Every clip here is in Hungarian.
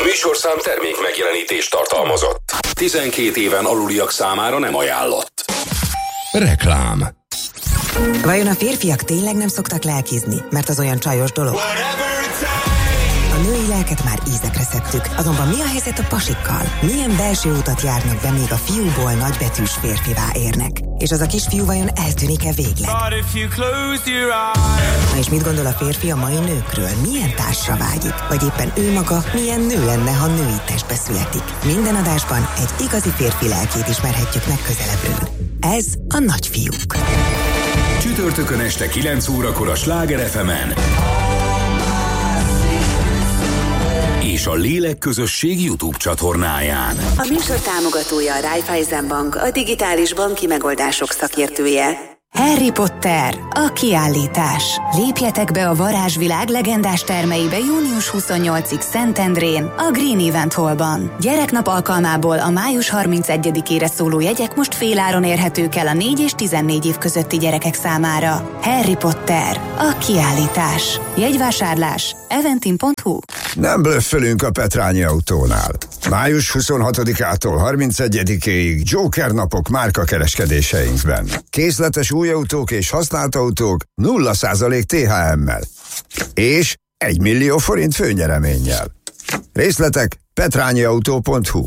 A műsorszám termék megjelenítést tartalmazott. 12 éven aluliak számára nem ajánlott. Reklám. Vajon a férfiak tényleg nem szoktak lelkizni, mert az olyan csajos dolog? A női lelket már ízekre szedtük, azonban mi a helyzet a pasikkal? Milyen belső utat járnak be, még a fiúból nagybetűs férfivá érnek? És az a kisfiú vajon eltűnik-e végleg? Na és mit gondol a férfi a mai nőkről? Milyen társra vágyik? Vagy éppen ő maga milyen nő lenne, ha női testbe születik? Minden adásban egy igazi férfi lelkét ismerhetjük meg közelebbről. Ez a Nagyfiúk. Csütörtökön este 9 órakor a Sláger FM-en és a Lélekközösség YouTube csatornáján. A műsor támogatója a Raiffeisen Bank, a digitális banki megoldások szakértője. Harry Potter, a kiállítás. Lépjetek be a varázsvilág legendás termeibe június 28-ig Szentendrén, a Green Event Hallban. Gyereknap alkalmából a május 31-ére szóló jegyek most féláron érhetők el a 4 és 14 év közötti gyerekek számára. Harry Potter, a kiállítás. Jegyvásárlás eventim.hu. Nem blöffölünk a Petrányi autónál. Május 26-ától 31-ig Joker napok márkakereskedéseinkben. Készletes új autók és használt autók 0% THM-mel. És 1 millió forint főnyereménnyel. Részletek petrányiautó.hu.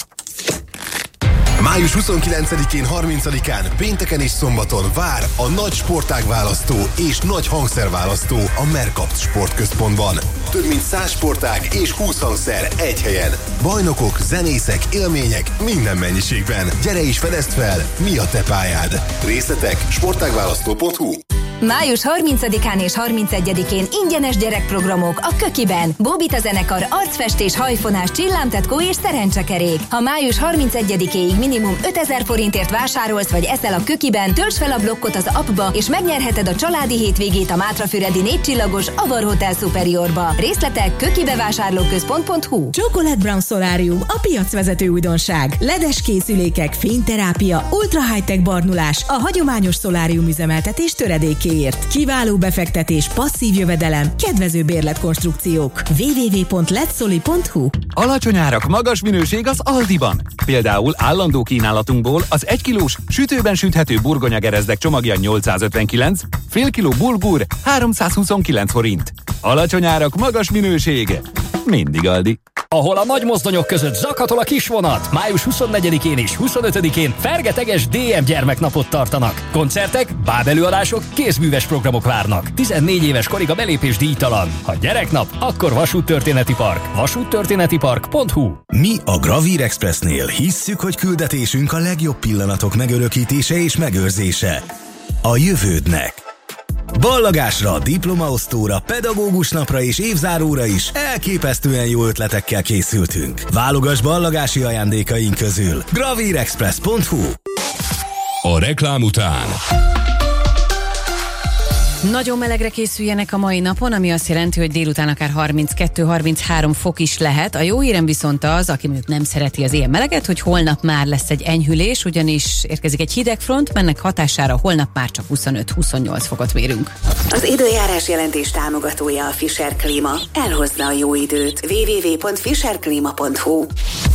Május 29-én, 30-án, pénteken és szombaton vár a nagy sportágválasztó és nagy hangszerválasztó a Mercapt Sportközpontban. Több mint 100 sportág és 20 hangszer egy helyen. Bajnokok, zenészek, élmények minden mennyiségben. Gyere és fedezd fel, mi a te pályád. Részletek sportágválasztó.hu. Május 30-án és 31-én ingyenes gyerekprogramok a Kökiben. Bóbita zenekar, arcfestés, hajfonás, csillámtetkó és szerencsekerék. Ha május 31-éig minimum 5000 forintért vásárolsz vagy eszel a Kökiben, töltsd fel a blokkot az appba és megnyerheted a családi hétvégét a Mátrafüredi 4 csillagos Avar Hotel Superiorba. Részletek kökibevásárlóközpont.hu. Chocolate Brown Solarium, a piacvezető újdonság. Ledes készülékek, fényterápia, ultra high-tech barnulás, a hagyományos szolárium üzemeltetés töredékéért. Kiváló befektetés, passzív jövedelem, kedvező bérletkonstrukciók. www.letsoli.hu. Alacsony árak, magas minőség az Aldiban. Például állandó kínálatunkból az 1 kilós sütőben süthető burgonyagerezdek csomagja 859, fél kiló bulgur 329 forint. Alacsony árak, magas minőség. Mindig Aldi. Ahol a nagy mozdonyok között zakatol a kisvonat. Május 24-én és 25-én fergeteges DM gyermeknapot tartanak. Koncertek, bábelőadások, kézműves programok várnak. 14 éves korig a belépés díjtalan. Ha gyereknap, akkor Vasúttörténeti Park. Vasúttörténetipark.hu. Mi a Gravír Expressnél hisszük, hogy küldetésünk a legjobb pillanatok megörökítése és megőrzése. A jövődnek. Ballagásra, diplomaosztóra, pedagógus napra és évzáróra is elképesztően jó ötletekkel készültünk. Válogass ballagási ajándékaink közül. gravírexpress.hu. A reklám után Nagyon melegre készüljenek a mai napon, ami azt jelenti, hogy délután akár 32-33 fok is lehet. A jó hírem viszont az, aki mondjuk nem szereti az ilyen meleget, hogy holnap már lesz egy enyhülés, ugyanis érkezik egy hidegfront, mennek hatására holnap már csak 25-28 fokot mérünk. Az időjárás jelentés támogatója a Fischer Klima. Elhozza a jó időt. www.fischerklima.hu.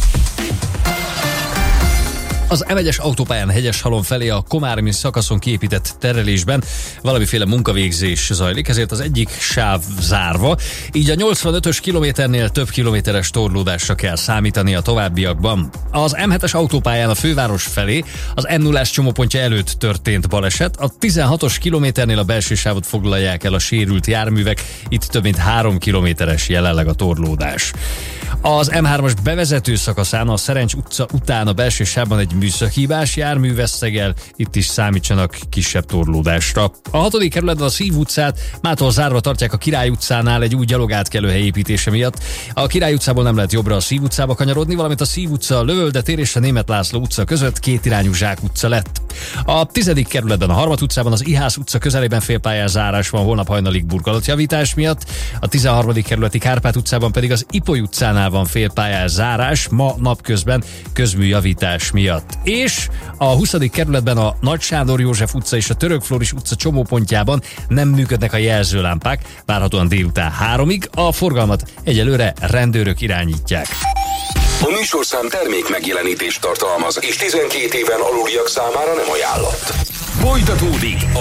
Az M1-es autópályán Hegyeshalom felé a Komármi szakaszon kiépített terelésben valamiféle munkavégzés zajlik, ezért az egyik sáv zárva, így a 85-ös kilométernél több kilométeres torlódásra kell számítani a továbbiakban. Az M7-es autópályán a főváros felé az M0-ás csomópontja előtt történt baleset, a 16-os kilométernél a belső sávot foglalják el a sérült járművek, itt több mint 3 kilométeres jelenleg a torlódás. Az M3-as bevezető szakaszán a Szerencs utca után a belső sávban egy műszaki-hibás jármű vesztegel, itt is számítsanak kisebb torlódásra. A 6. kerületben a Szív utcát mától zárva tartják a Király utcánál egy új gyalogátkelőhely építése miatt. A Király utcából nem lehet jobbra a Szív utcába kanyarodni, valamint a Szív utca, Lövölde tér és a Németh László utca között kétirányú Zsák utca lett. A 10. kerületben a Harmat utcában az Ihász utca közelében félpályás zárás van holnap hajnalig burkolatjavítás miatt, a 13. kerületi Kárpát utcában pedig az Ipoly utcánál van félpályás zárás ma napközben közműjavítás miatt. miatt. És a 20. kerületben a Nagy Sándor József utca és a Török Flóris utca csomópontjában nem működnek a jelzőlámpák, várhatóan délután 3-ig. A forgalmat egyelőre rendőrök irányítják. A műsorszám termék megjelenítést tartalmaz, és 12 éven aluliak számára nem ajánlott. Folytatódik